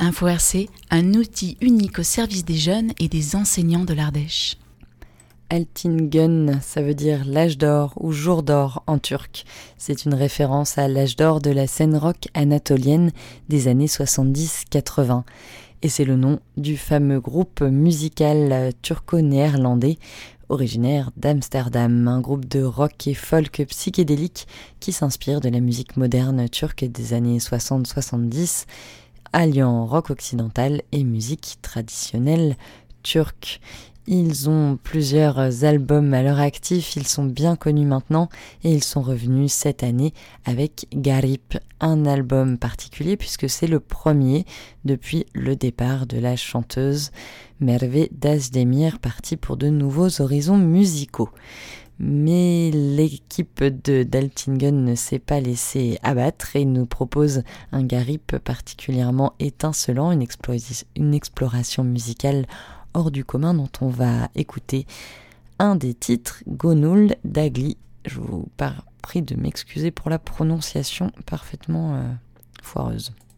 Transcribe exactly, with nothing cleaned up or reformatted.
Info R C, un outil unique au service des jeunes et des enseignants de l'Ardèche. Altingen, ça veut dire l'âge d'or ou jour d'or en turc. C'est une référence à l'âge d'or de la scène rock anatolienne des années soixante-dix quatre-vingts. Et c'est le nom du fameux groupe musical turco-néerlandais originaire d'Amsterdam, un groupe de rock et folk psychédélique qui s'inspire de la musique moderne turque des années soixante soixante-dix, alliant rock occidental et musique traditionnelle turque. Ils ont plusieurs albums à leur actif, ils sont bien connus maintenant et ils sont revenus cette année avec Garip, un album particulier puisque c'est le premier depuis le départ de la chanteuse Merve Dazdemir, partie pour de nouveaux horizons musicaux. Mais l'équipe de d'Altingen ne s'est pas laissée abattre et nous propose un Garip particulièrement étincelant, une, explosi- une exploration musicale hors du commun dont on va écouter un des titres, Gonul Dagli. Je vous prie de m'excuser pour la prononciation parfaitement euh, foireuse.